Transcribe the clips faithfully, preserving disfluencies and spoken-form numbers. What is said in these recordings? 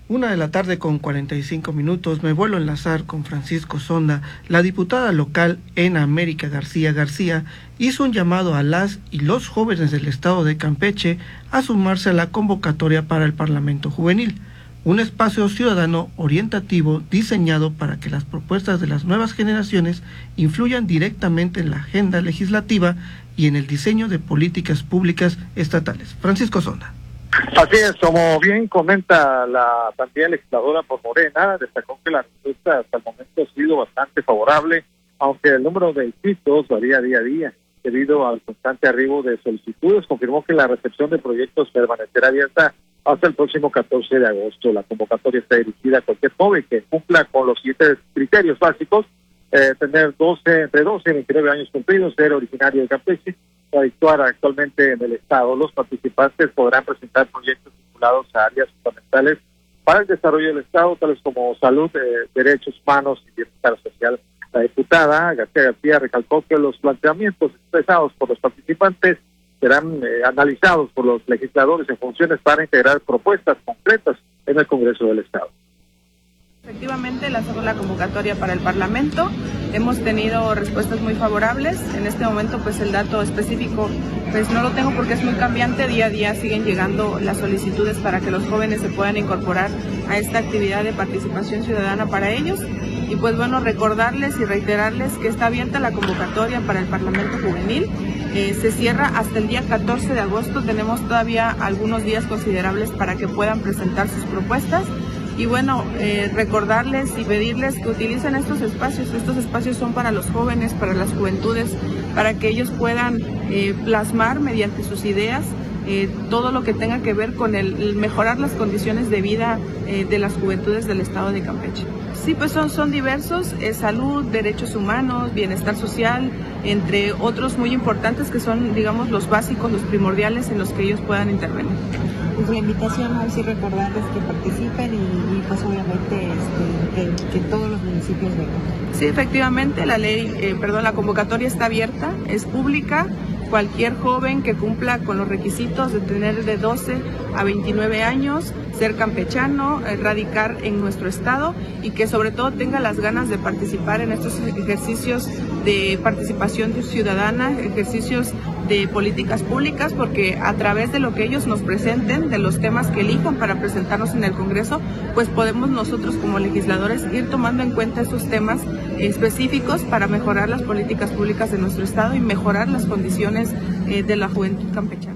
Una de la tarde con cuarenta y cinco minutos, me vuelvo a enlazar con Francisco Sonda. La diputada local en América García García hizo un llamado a las y los jóvenes del estado de Campeche a sumarse a la convocatoria para el Parlamento Juvenil, un espacio ciudadano orientativo diseñado para que las propuestas de las nuevas generaciones influyan directamente en la agenda legislativa y en el diseño de políticas públicas estatales. Francisco Sonda. Así es, como bien comenta la también legisladora por Morena, destacó que la respuesta hasta el momento ha sido bastante favorable, aunque el número de inscritos varía día a día. Debido al constante arribo de solicitudes, confirmó que la recepción de proyectos permanecerá abierta hasta el próximo catorce de agosto. La convocatoria está dirigida a cualquier joven que cumpla con los siguientes criterios básicos: eh, tener doce, entre doce y veintinueve años cumplidos, ser originario de Campeche, habituar actualmente en el Estado. Los participantes podrán presentar proyectos vinculados a áreas fundamentales para el desarrollo del Estado, tales como salud, eh, derechos humanos y bienestar social. La diputada García García recalcó que los planteamientos expresados por los participantes serán eh, analizados por los legisladores en funciones para integrar propuestas concretas en el Congreso del Estado. Efectivamente, la, la convocatoria para el Parlamento, hemos tenido respuestas muy favorables. En este momento, pues el dato específico, pues no lo tengo porque es muy cambiante. Día a día siguen llegando las solicitudes para que los jóvenes se puedan incorporar a esta actividad de participación ciudadana para ellos. Y pues bueno, recordarles y reiterarles que está abierta la convocatoria para el Parlamento Juvenil. Eh, se cierra hasta el día catorce de agosto. Tenemos todavía algunos días considerables para que puedan presentar sus propuestas. Y bueno, eh, recordarles y pedirles que utilicen estos espacios. Estos espacios son para los jóvenes, para las juventudes, para que ellos puedan eh, plasmar mediante sus ideas eh, todo lo que tenga que ver con el, el mejorar las condiciones de vida eh, de las juventudes del estado de Campeche. Sí, pues son, son diversos, eh, salud, derechos humanos, bienestar social, entre otros muy importantes que son, digamos, los básicos, los primordiales en los que ellos puedan intervenir. Pues la invitación a sí recordarles que participen y, y pues obviamente este, que, que todos los municipios vengan. Sí, efectivamente, la ley, eh, perdón, la convocatoria está abierta, es pública. Cualquier joven que cumpla con los requisitos de tener de doce a veintinueve años, ser campechano, radicar en nuestro estado y que sobre todo tenga las ganas de participar en estos ejercicios de participación ciudadana, ejercicios de políticas públicas, porque a través de lo que ellos nos presenten, de los temas que elijan para presentarnos en el Congreso, pues podemos nosotros como legisladores ir tomando en cuenta esos temas específicos para mejorar las políticas públicas de nuestro estado y mejorar las condiciones eh, de la juventud campechana.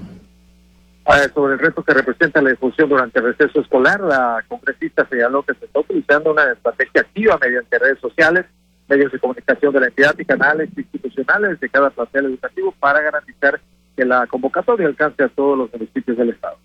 Eh, sobre el reto que representa la difusión durante el receso escolar, la congresista señaló que se está utilizando una estrategia activa mediante redes sociales, medios de comunicación de la entidad y canales institucionales de cada plantel educativo para garantizar que la convocatoria alcance a todos los municipios del estado.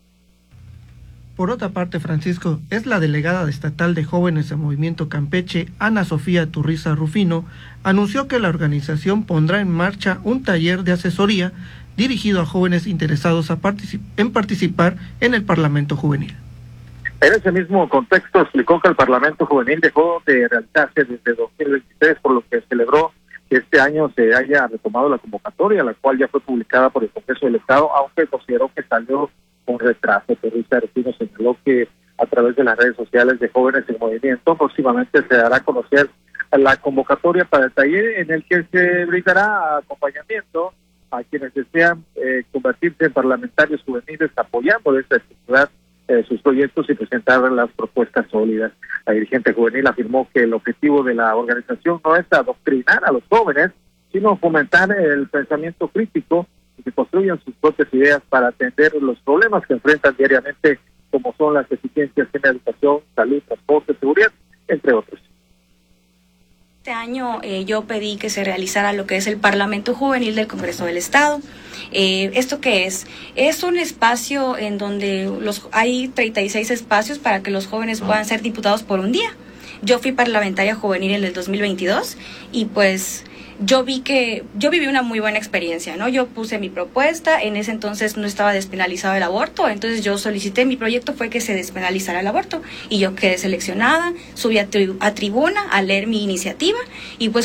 Por otra parte, Francisco, es la delegada estatal de jóvenes en Movimiento Campeche, Ana Sofía Turriza Rufino, anunció que la organización pondrá en marcha un taller de asesoría dirigido a jóvenes interesados a particip- en participar en el Parlamento Juvenil. En ese mismo contexto explicó que el Parlamento Juvenil dejó de realizarse desde dos mil veintitrés, por lo que celebró que este año se haya retomado la convocatoria, la cual ya fue publicada por el Congreso del Estado, aunque consideró que salió con retraso. Turriza Rufino señaló que a través de las redes sociales de Jóvenes en Movimiento próximamente se dará a conocer la convocatoria para el taller en el que se brindará acompañamiento a quienes desean eh, convertirse en parlamentarios juveniles, apoyando de esta estructura eh, sus proyectos y presentar las propuestas sólidas. La dirigente juvenil afirmó que el objetivo de la organización no es adoctrinar a los jóvenes, sino fomentar el pensamiento crítico y que construyan sus propias ideas para atender los problemas que enfrentan diariamente, como son las deficiencias en educación, salud, transporte, seguridad, entre otros. Este año eh, yo pedí que se realizara lo que es el Parlamento Juvenil del Congreso del Estado. Eh, ¿Esto qué es? Es un espacio en donde los hay treinta y seis espacios para que los jóvenes puedan ser diputados por un día. Yo fui parlamentaria juvenil en el dos mil veintidós y pues yo vi que, yo viví una muy buena experiencia, ¿no? Yo puse mi propuesta, en ese entonces no estaba despenalizado el aborto, entonces yo solicité, mi proyecto fue que se despenalizara el aborto y yo quedé seleccionada, subí a, tri- a tribuna a leer mi iniciativa y pues